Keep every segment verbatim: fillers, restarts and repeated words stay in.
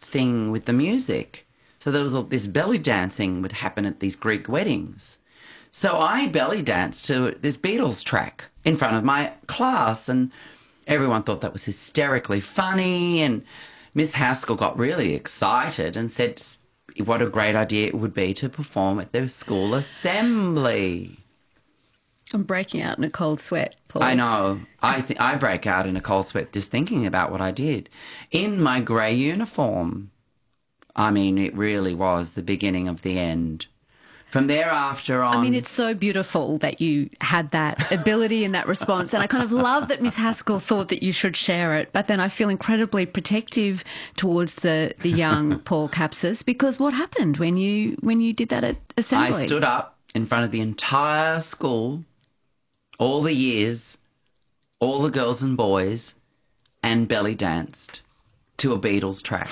thing with the music. So there was all this belly dancing would happen at these Greek weddings. So I belly danced to this Beatles track in front of my class, and everyone thought that was hysterically funny, and Miss Haskell got really excited and said what a great idea it would be to perform at their school assembly. I'm breaking out in a cold sweat, Paul. I know. I th- I break out in a cold sweat just thinking about what I did. In my grey uniform. I mean, it really was the beginning of the end. From thereafter on... I mean, it's so beautiful that you had that ability and that response, and I kind of love that Miss Haskell thought that you should share it, but then I feel incredibly protective towards the, the young Paul Capsis, because what happened when you when you did that at assembly? I stood up in front of the entire school, all the years, all the girls and boys, and belly danced to a Beatles track.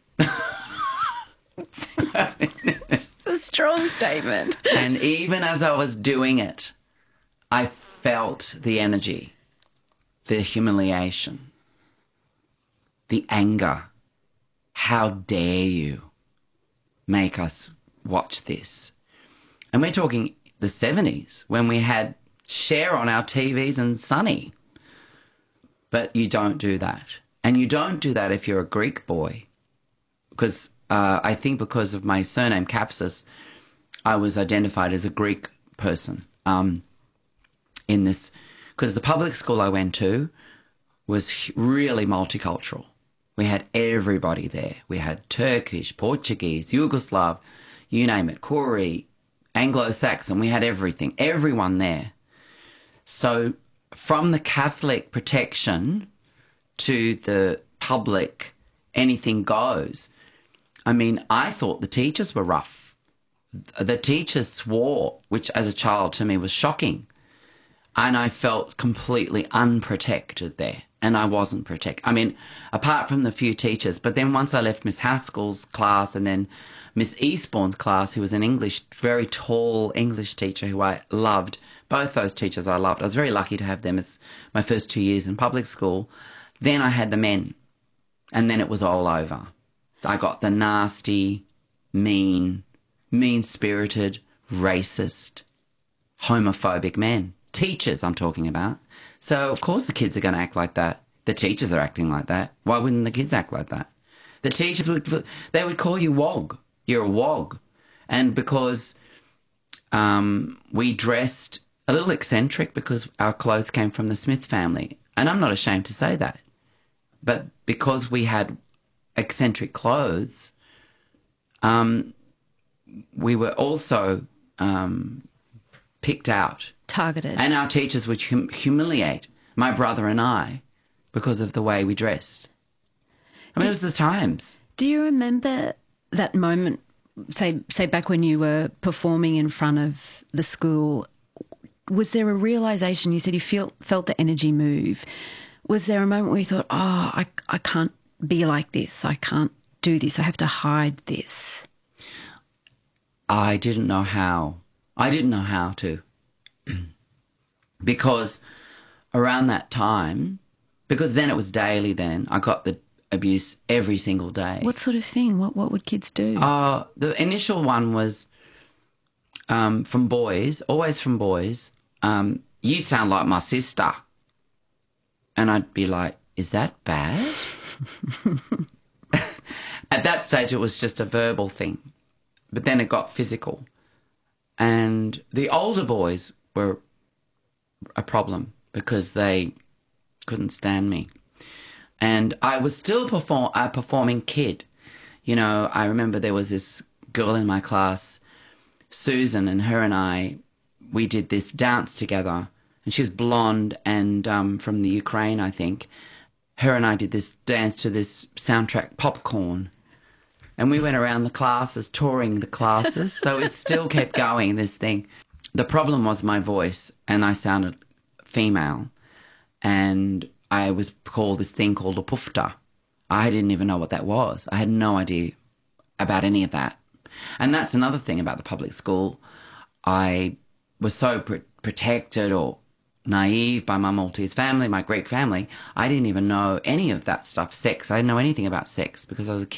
It's a strong statement. And even as I was doing it, I felt the energy, the humiliation, the anger. How dare you make us watch this? And we're talking the seventies, when we had Cher on our T Vs and Sunny. But you don't do that. And you don't do that if you're a Greek boy, because Uh, I think because of my surname, Capsis, I was identified as a Greek person um, in this, because the public school I went to was really multicultural. We had everybody there. We had Turkish, Portuguese, Yugoslav, you name it, Koori, Anglo-Saxon. We had everything, everyone there. So from the Catholic protection to the public, anything goes. I mean, I thought the teachers were rough. The teachers swore, which as a child to me was shocking. And I felt completely unprotected there. And I wasn't protected. I mean, apart from the few teachers. But then once I left Miss Haskell's class and then Miss Eastbourne's class, who was an English, very tall English teacher who I loved. Both those teachers I loved. I was very lucky to have them as my first two years in public school. Then I had the men. And then it was all over. I got the nasty, mean, mean-spirited, racist, homophobic men. Teachers I'm talking about. So, of course, the kids are going to act like that. The teachers are acting like that. Why wouldn't the kids act like that? The teachers would, they would call you wog. You're a wog. And because um, we dressed a little eccentric because our clothes came from the Smith family. And I'm not ashamed to say that. But because we had eccentric clothes, um, we were also um, picked out. Targeted. And our teachers would hum- humiliate my brother and I because of the way we dressed. I mean, do, it was the times. Do you remember that moment, say, say back when you were performing in front of the school, was there a realisation, you said you feel, felt the energy move, was there a moment where you thought, oh, I, I can't be like this, I can't do this, I have to hide this? I didn't know how. I didn't know how to. Because around that time, because then it was daily then, I got the abuse every single day. What sort of thing? What what would kids do? Uh, the initial one was um, from boys, always from boys. Um, you sound like my sister. And I'd be like, is that bad? At that stage, it was just a verbal thing. But then it got physical. And the older boys were a problem because they couldn't stand me. And I was still perform a performing kid. You know, I remember there was this girl in my class, Susan, and her and I, we did this dance together. And she's blonde and um, from the Ukraine, I think. Her and I did this dance to this soundtrack, Popcorn. And we went around the classes, touring the classes. So it still kept going, this thing. The problem was my voice, and I sounded female. And I was called this thing called a pufta. I didn't even know what that was. I had no idea about any of that. And that's another thing about the public school. I was so pr protected or naive by my Maltese family, my Greek family. I didn't even know any of that stuff, sex. I didn't know anything about sex because I was a kid.